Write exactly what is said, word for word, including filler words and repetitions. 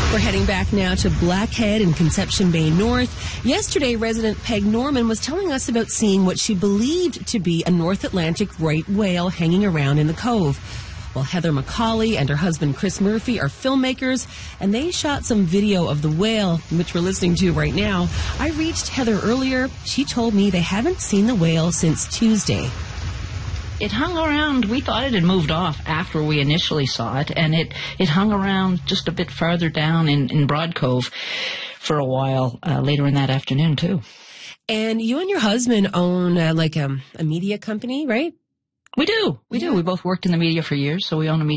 We're heading back now to Blackhead in Conception Bay North. Yesterday, resident Peg Norman was telling us about seeing what she believed to be a North Atlantic right whale hanging around in the cove. Well, Heather McCauley and her husband Chris Murphy are filmmakers, and they shot some video of the whale, which we're listening to right now. I reached Heather earlier. She told me they haven't seen the whale since Tuesday. It hung around. We thought it had moved off after we initially saw it, and it, it hung around just a bit farther down in, in Broad Cove for a while uh, later in that afternoon, too. And you and your husband own uh, like um, a media company, right? We do. We Yeah. do. We both worked in the media for years, so we own a media